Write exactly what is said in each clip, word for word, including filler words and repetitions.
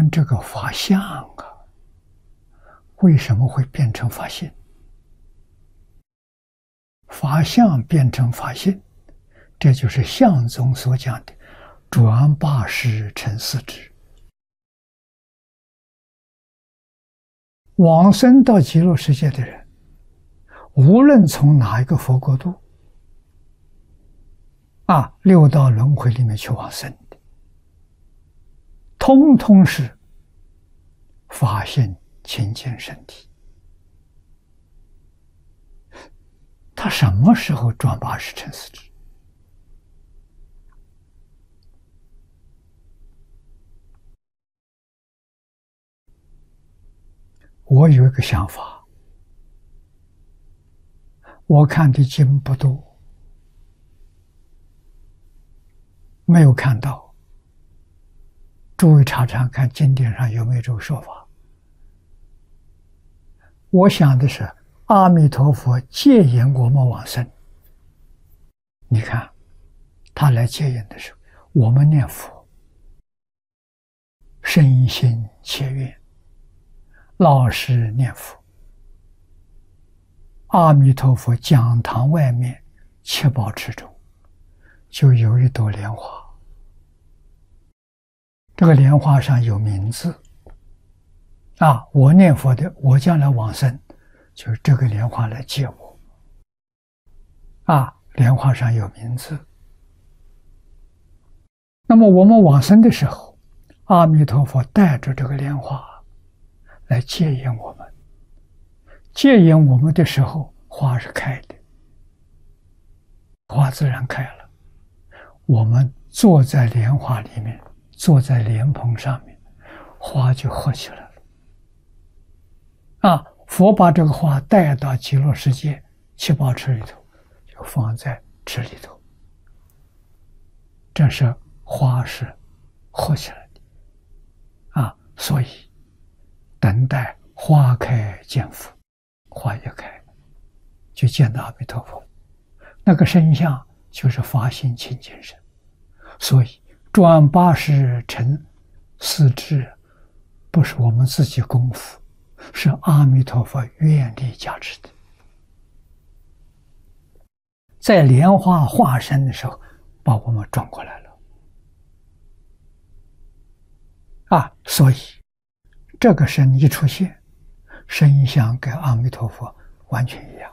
们这个法相啊，为什么会变成法性？法相变成法性，这就是相宗所讲的转八识成四智。往生到极乐世界的人，无论从哪一个佛国度啊，六道轮回里面去往生的，通通是法性清净身体。他什么时候转八识成四智？我有一个想法，我看的经不多，没有看到。诸位查查看经典上有没有这个说法。我想的是阿弥陀佛接引我们往生。你看他来接引的时候，我们念佛身心切愿，老实念佛，阿弥陀佛讲堂外面七宝池中就有一朵莲花，这个莲花上有名字啊，我念佛的，我将来往生就是这个莲花来接我啊，莲花上有名字。那么我们往生的时候，阿弥陀佛带着这个莲花来接引我们，接引我们的时候，花是开的，花自然开了。我们坐在莲花里面，坐在莲蓬上面，花就合起来了。啊，佛把这个花带到极乐世界七宝池里头，就放在池里头。这是花是合起来的啊，所以等待花开见佛，花也开，就见到阿弥陀佛。那个身相就是法性清净身，所以转八识成四智，不是我们自己功夫，是阿弥陀佛愿力加持的。在莲花化身的时候，把我们转过来了啊！所以这个身一出现，身相跟阿弥陀佛完全一样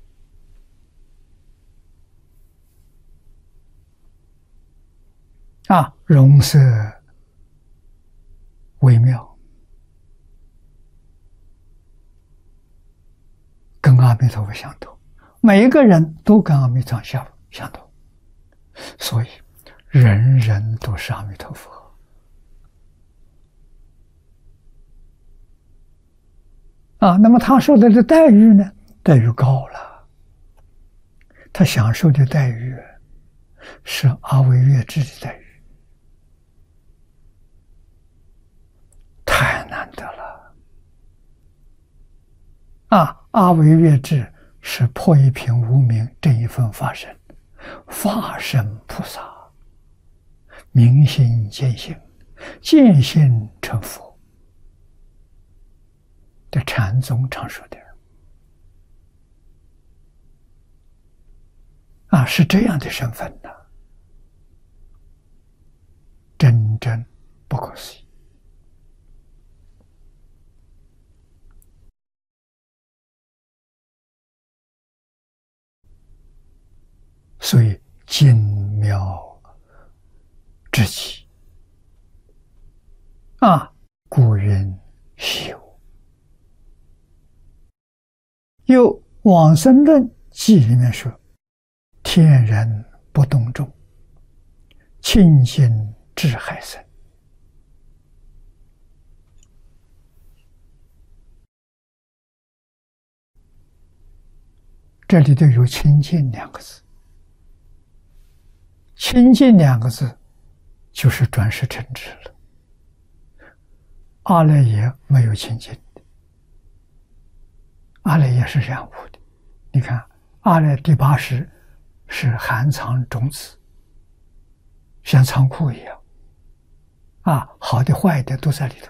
啊，容色微妙，跟阿弥陀佛相同，每一个人都跟阿弥陀佛相相同，所以人人都是阿弥陀佛啊。那么他受到的待遇呢？待遇高了，他享受的待遇是阿惟越致的待遇，太难得了啊！阿惟越致是破一品无明这一份法身，法身菩萨，明心见性，见性成佛，这禅宗常说的啊，是这样的身份的，真真不可思议。所以精妙至极啊，故云稀有。又往生论记里面说，天人不动众，清净智海生。这里头有清净两个字，清净两个字就是转识成智了。阿赖耶没有清净的，阿赖耶是染污的。你看阿赖第八识是含藏种子，像仓库一样啊，好的坏的都在里头。